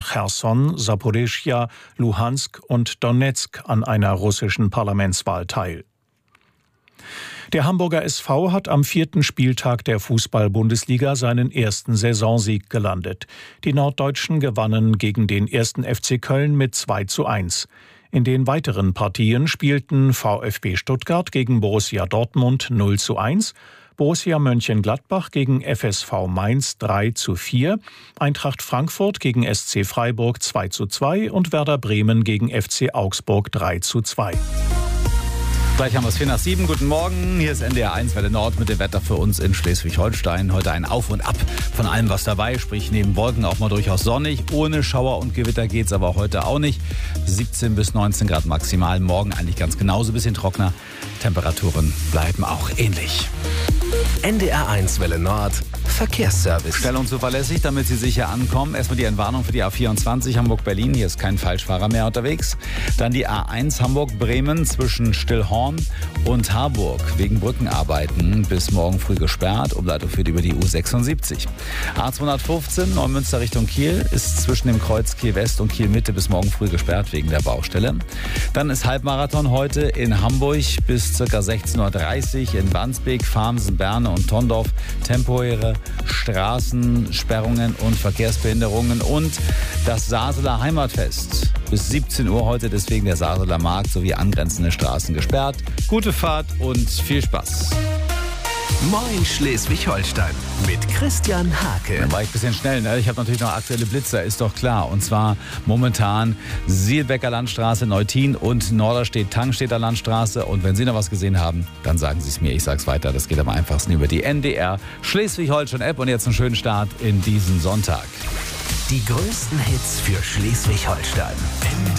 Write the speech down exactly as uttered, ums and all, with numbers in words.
Cherson, Saporischschja, Luhansk und Donezk an einer russischen Parlamentswahl teil. Der Hamburger S V hat am vierten Spieltag der Fußball-Bundesliga seinen ersten Saisonsieg gelandet. Die Norddeutschen gewannen gegen den ersten F C Köln mit zwei zu eins. In den weiteren Partien spielten VfB Stuttgart gegen Borussia Dortmund null zu eins, Borussia Mönchengladbach gegen F S V Mainz drei zu vier, Eintracht Frankfurt gegen S C Freiburg zwei zu zwei und Werder Bremen gegen F C Augsburg drei zu zwei. Gleich haben wir es vier nach sieben. Guten Morgen, hier ist N D R eins Welle Nord mit dem Wetter für uns in Schleswig-Holstein. Heute ein Auf und Ab von allem, was dabei, sprich neben Wolken auch mal durchaus sonnig. Ohne Schauer und Gewitter geht's aber heute auch nicht. siebzehn bis neunzehn Grad maximal, morgen eigentlich ganz genauso, bisschen trockener. Temperaturen bleiben auch ähnlich. N D R eins Welle Nord Verkehrsservice. Schnell und zuverlässig, damit Sie sicher ankommen. Erstmal die Entwarnung für die A vierundzwanzig Hamburg-Berlin. Hier ist kein Falschfahrer mehr unterwegs. Dann die A eins Hamburg-Bremen zwischen Stillhorn und Harburg. Wegen Brückenarbeiten bis morgen früh gesperrt. Umleitung führt über die U sechsundsiebzig. A zweihundertfünfzehn Neumünster Richtung Kiel ist zwischen dem Kreuz Kiel West und Kiel Mitte bis morgen früh gesperrt wegen der Baustelle. Dann ist Halbmarathon heute in Hamburg bis ca. sechzehn Uhr dreißig. In Wandsbek, Farmsen, Berne und Tondorf temporäre Straßensperrungen und Verkehrsbehinderungen. Und das Saseler Heimatfest bis siebzehn Uhr heute, deswegen der Saseler Markt sowie angrenzende Straßen gesperrt. Gute Fahrt und viel Spaß. Moin Schleswig-Holstein mit Christian Hake. Dann war ich ein bisschen schnell, ne? Ich habe natürlich noch aktuelle Blitzer, ist doch klar. Und zwar momentan Sielbecker Landstraße, Neutin und Norderstedt-Tangstedter Landstraße. Und wenn Sie noch was gesehen haben, dann sagen Sie es mir. Ich sage es weiter. Das geht am einfachsten über die N D R Schleswig-Holstein-App. Und jetzt einen schönen Start in diesen Sonntag. Die größten Hits für Schleswig-Holstein.